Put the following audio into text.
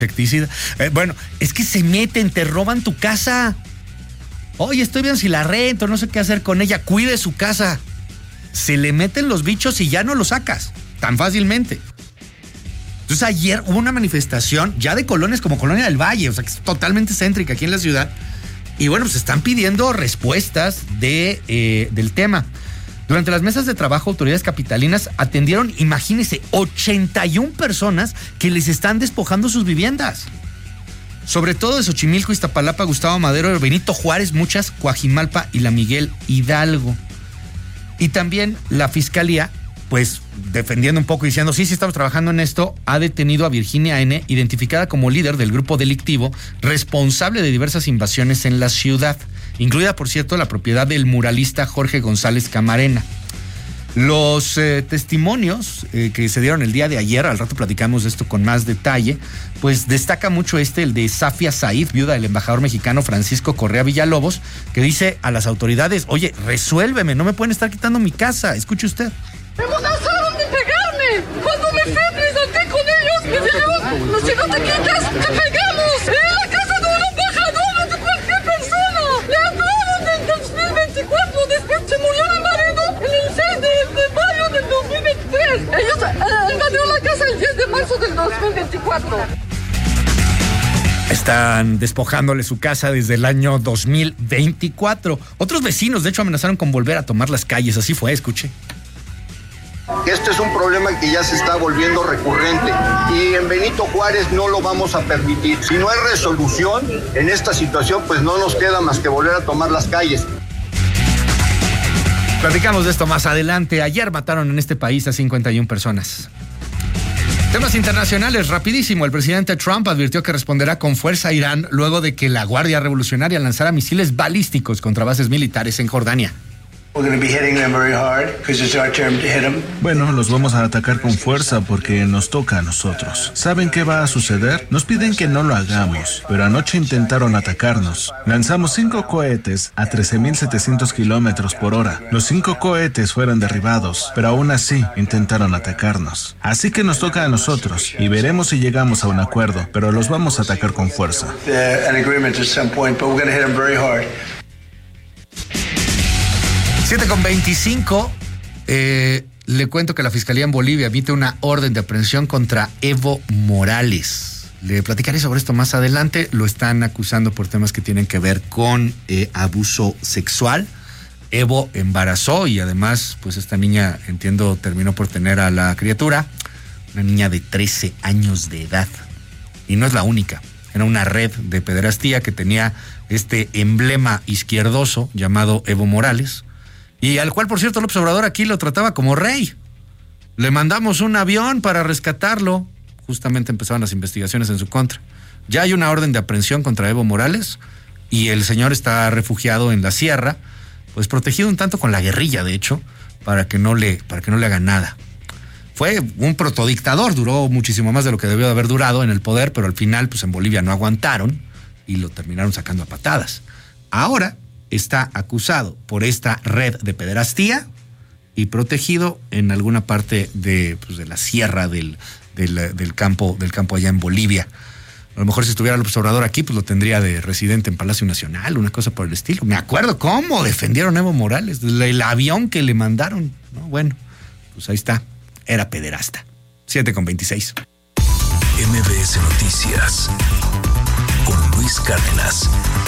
Insecticida. Bueno, es que se meten, te roban tu casa. Oye, estoy viendo si la rento, no sé qué hacer con ella. Cuide su casa. Se le meten los bichos y ya no los sacas tan fácilmente. Entonces ayer hubo una manifestación ya de colonias como Colonia del Valle, o sea, que es totalmente céntrica aquí en la ciudad. Y bueno, pues están pidiendo respuestas del tema. Durante las mesas de trabajo, autoridades capitalinas atendieron, imagínense, 81 personas que les están despojando sus viviendas. Sobre todo de Xochimilco, Iztapalapa, Gustavo Madero, Benito Juárez, Muchas, Coajimalpa y la Miguel Hidalgo. Y también la Fiscalía, pues defendiendo un poco y diciendo, sí, estamos trabajando en esto, ha detenido a Virginia N., identificada como líder del grupo delictivo responsable de diversas invasiones en la ciudad, incluida, por cierto, la propiedad del muralista Jorge González Camarena. Los testimonios que se dieron el día de ayer, al rato platicamos de esto con más detalle, pues destaca mucho el de Safia Said, viuda del embajador mexicano Francisco Correa Villalobos, que dice a las autoridades, oye, resuélveme, no me pueden estar quitando mi casa. Escuche usted. ¡Me amenazaron de pegarme! Cuando me fui a presentar con ellos, me dijeron, si no te quitas, te pegamos. En la casa de un embajador, de cualquier persona. Le hablaron en 2024, después se murió mi marido en el 6 de mayo del 2023. Ellos invadieron la casa el 10 de marzo del 2024. Están despojándole su casa desde el año 2024. Otros vecinos, de hecho, amenazaron con volver a tomar las calles. Así fue, escuche. Este es un problema que ya se está volviendo recurrente y en Benito Juárez no lo vamos a permitir. Si no hay resolución en esta situación, pues no nos queda más que volver a tomar las calles. Platicamos de esto más adelante. Ayer mataron en este país a 51 personas. Temas internacionales, rapidísimo. El presidente Trump advirtió que responderá con fuerza a Irán luego de que la Guardia Revolucionaria lanzara misiles balísticos contra bases militares en Jordania. Bueno, los vamos a atacar con fuerza porque nos toca a nosotros. ¿Saben qué va a suceder? Nos piden que no lo hagamos, pero anoche intentaron atacarnos. Lanzamos 5 cohetes a 13.700 kilómetros por hora. Los 5 cohetes fueron derribados, pero aún así intentaron atacarnos. Así que nos toca a nosotros y veremos si llegamos a un acuerdo, pero los vamos a atacar con fuerza. 7:25, le cuento que la Fiscalía en Bolivia emite una orden de aprehensión contra Evo Morales. Le platicaré sobre esto más adelante. Lo están acusando por temas que tienen que ver con abuso sexual. Evo embarazó y además, pues esta niña, entiendo, terminó por tener a la criatura, una niña de 13 años de edad. Y no es la única. Era una red de pederastía que tenía este emblema izquierdoso llamado Evo Morales, y al cual, por cierto, López Obrador aquí lo trataba como rey. Le mandamos un avión para rescatarlo. Justamente empezaban las investigaciones en su contra. Ya hay una orden de aprehensión contra Evo Morales y el señor está refugiado en la sierra, pues protegido un tanto con la guerrilla, de hecho, para que no le hagan nada. Fue un protodictador, duró muchísimo más de lo que debió de haber durado en el poder, pero al final, pues en Bolivia no aguantaron y lo terminaron sacando a patadas. Ahora está acusado por esta red de pederastía y protegido en alguna parte de la sierra del campo allá en Bolivia. A lo mejor si estuviera López Obrador aquí, pues lo tendría de residente en Palacio Nacional, una cosa por el estilo. Me acuerdo cómo defendieron a Evo Morales, el avión que le mandaron, ¿no? Bueno, pues ahí está, era pederasta. 7:26. MBS Noticias con Luis Cárdenas.